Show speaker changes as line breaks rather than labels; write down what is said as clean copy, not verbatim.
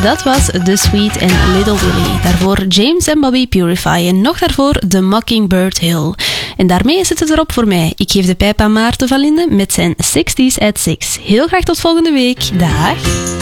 Dat was The Sweet en Little Willie. Daarvoor James en Bobby Purify en nog daarvoor The Mockingbird Hill. En daarmee zit het erop voor mij. Ik geef de pijp aan Maarten van Linden met zijn 60s at 6. Heel graag tot volgende week. Dag!